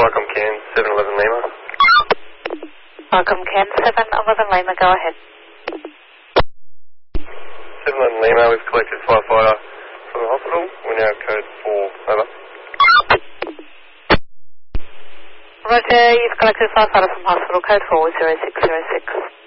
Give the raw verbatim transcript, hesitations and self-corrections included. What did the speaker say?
Welcome, Ken, seven eleven Lima. Welcome, Ken, seven eleven Lima, go ahead. seven eleven Lima, we've collected firefighter from the hospital. We're now code four, over. Roger, you've collected firefighter from hospital, code four zero six zero six.